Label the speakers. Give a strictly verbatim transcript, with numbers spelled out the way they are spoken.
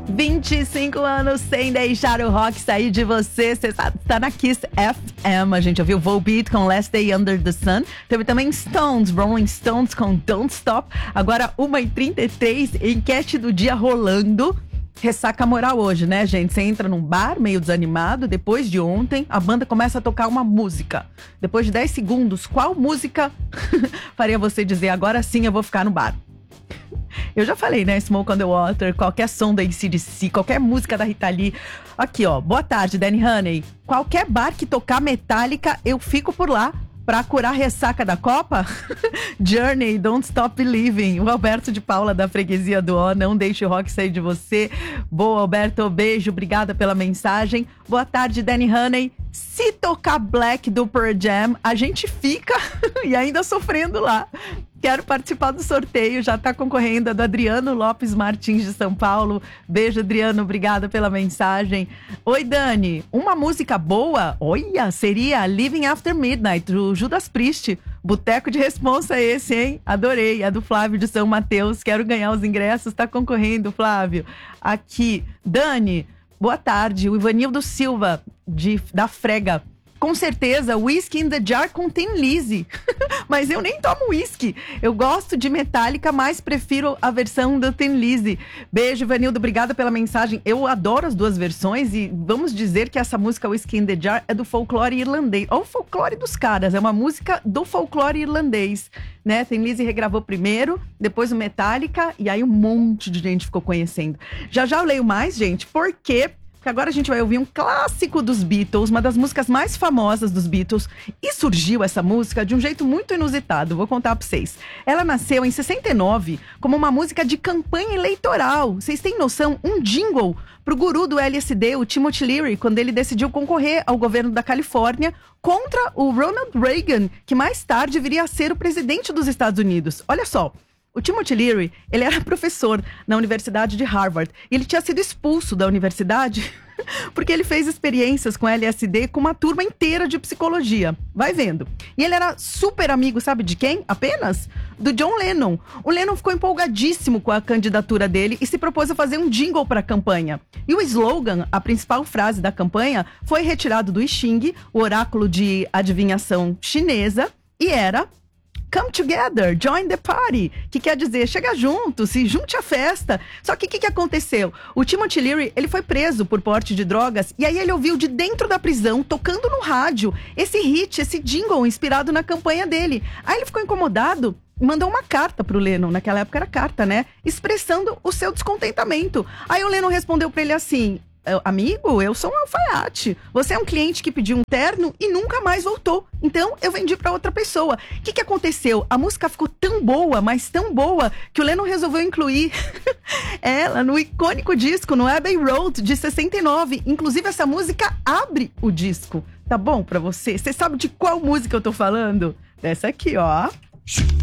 Speaker 1: vinte e cinco anos sem deixar o rock sair de você. Você está na Kiss F M. A gente ouviu Volbeat com Last Day Under the Sun. Teve também Stones, Rolling Stones com Don't Stop. Agora uma e trinta e três, enquete do dia rolando. Ressaca moral hoje, né, gente? Você entra num bar meio desanimado, depois de ontem, a banda começa a tocar uma música. Depois de dez segundos, qual música faria você dizer, agora sim eu vou ficar no bar? Eu já falei, né? Smoke on the Water, qualquer som da A C D C, qualquer música da Rita Lee. Aqui, ó. Boa tarde, Danny Honey. Qualquer bar que tocar Metallica, eu fico por lá. Pra curar a ressaca da Copa? Journey, Don't Stop Believing. O Alberto de Paula, da Freguesia do Ó. Não deixe o rock sair de você. Boa, Alberto. Beijo. Obrigada pela mensagem. Boa tarde, Danny Honey. Se tocar Black do Pearl Jam, a gente fica e ainda sofrendo lá. Quero participar do sorteio, já tá concorrendo, a do Adriano Lopes Martins de São Paulo. Beijo, Adriano, obrigada pela mensagem. Oi, Dani, uma música boa, olha, seria Living After Midnight, do Judas Priest. Boteco de responsa esse, hein? Adorei, a do Flávio de São Mateus, quero ganhar os ingressos, tá concorrendo, Flávio. Aqui, Dani, boa tarde, o Ivanildo Silva, de, da Frega. Com certeza, Whiskey in the Jar com Tin Lizzy. Mas eu nem tomo whisky. Eu gosto de Metallica, mas prefiro a versão do Tin Lizzy. Beijo, Vanildo. Obrigada pela mensagem. Eu adoro as duas versões e vamos dizer que essa música Whiskey in the Jar é do folclore irlandês. Ou o folclore dos caras. É uma música do folclore irlandês. Né? Tin Lizzy regravou primeiro, depois o Metallica e aí um monte de gente ficou conhecendo. Já já eu leio mais, gente, porque... Porque agora a gente vai ouvir um clássico dos Beatles, uma das músicas mais famosas dos Beatles. E surgiu essa música de um jeito muito inusitado, vou contar pra vocês. Ela nasceu em sessenta e nove como uma música de campanha eleitoral. Vocês têm noção? Um jingle pro guru do L S D, o Timothy Leary, quando ele decidiu concorrer ao governo da Califórnia contra o Ronald Reagan, que mais tarde viria a ser o presidente dos Estados Unidos. Olha só. O Timothy Leary, ele era professor na Universidade de Harvard. E ele tinha sido expulso da universidade porque ele fez experiências com L S D com uma turma inteira de psicologia. Vai vendo. E ele era super amigo, sabe de quem? Apenas? Do John Lennon. O Lennon ficou empolgadíssimo com a candidatura dele e se propôs a fazer um jingle para a campanha. E o slogan, a principal frase da campanha, foi retirado do I Ching, o oráculo de adivinhação chinesa, e era... Come together, join the party, que quer dizer, chega junto, se junte à festa. Só que o que, que aconteceu? O Timothy Leary, ele foi preso por porte de drogas e aí ele ouviu de dentro da prisão, tocando no rádio, esse hit, esse jingle inspirado na campanha dele. Aí ele ficou incomodado e mandou uma carta pro Lennon, naquela época era carta, né? Expressando o seu descontentamento. Aí o Lennon respondeu pra ele assim... Amigo, eu sou um alfaiate. Você é um cliente que pediu um terno e nunca mais voltou. Então, eu vendi pra outra pessoa. O que que aconteceu? A música ficou tão boa, mas tão boa, que o Lennon resolveu incluir ela no icônico disco, no Abbey Road, de sessenta e nove. Inclusive, essa música abre o disco. Tá bom pra você? Você sabe de qual música eu tô falando? Dessa aqui, ó.